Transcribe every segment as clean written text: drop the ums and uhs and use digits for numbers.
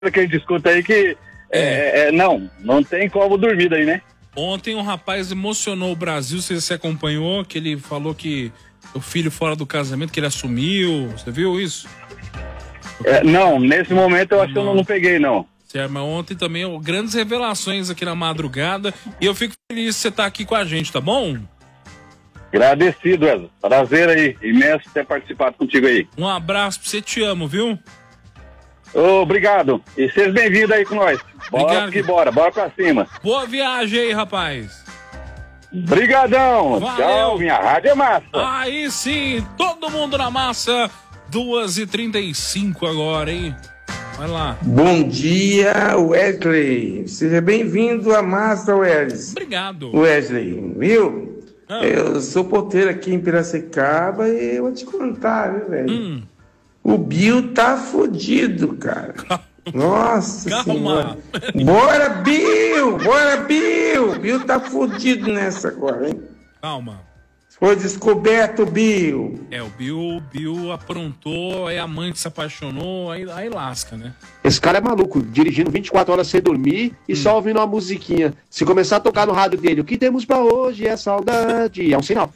que a gente escuta aí que não tem como dormir daí, né? Ontem um rapaz emocionou o Brasil, você acompanhou, que ele falou que o filho fora do casamento, que ele assumiu, você viu isso? Não, nesse momento eu acho que eu não peguei, não. Certo, mas ontem também, grandes revelações aqui na madrugada, e eu fico feliz de você estar aqui com a gente, tá bom? Agradecido, Wesley. Prazer aí, imenso ter participado contigo aí. Um abraço pra você, te amo, viu? Obrigado. E seja bem-vindo aí com nós. Bora que bora pra cima. Boa viagem aí, rapaz. Brigadão. Valeu. Tchau, minha rádio é massa. Aí sim, todo mundo na massa. 2h35 agora, hein? Vai lá. Bom dia, Wesley. Seja bem-vindo à massa, Wesley. Obrigado. Wesley, viu? Eu sou porteiro aqui em Piracicaba e eu vou te contar, viu, velho? O Bill tá fodido, cara. Nossa senhora. Bora, Bill! Bora, Bill! Bill tá fodido nessa agora, hein? Calma. Foi descoberto, Bill. O Bill aprontou, aí a mãe se apaixonou, aí lasca, né? Esse cara é maluco, dirigindo 24 horas sem dormir e só ouvindo uma musiquinha. Se começar a tocar no rádio dele, o que temos pra hoje é saudade, é um sinal.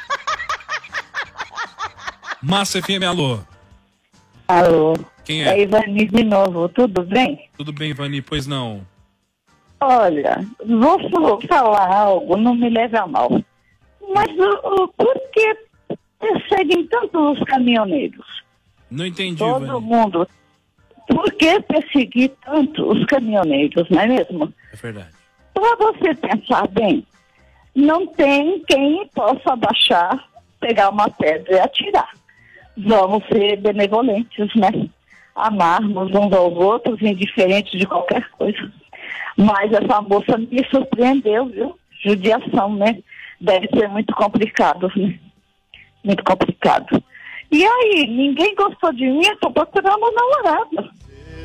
Massa FM, alô. Alô. Quem é? É Ivani de novo, tudo bem? Tudo bem, Ivani, pois não. Olha, vou falar algo, não me leve a mal. Mas por que perseguem tanto os caminhoneiros? Não entendi, Todo Ivani. mundo. Por que perseguir tanto os caminhoneiros, não é mesmo? É verdade. Para você pensar bem, não tem quem possa abaixar, pegar uma pedra e atirar. Vamos ser benevolentes, né? Amarmos uns aos outros, indiferente de qualquer coisa. Mas essa moça me surpreendeu, viu? Judiação, né? Deve ser muito complicado, né? Muito complicado. E aí, ninguém gostou de mim, eu tô procurando uma namorada.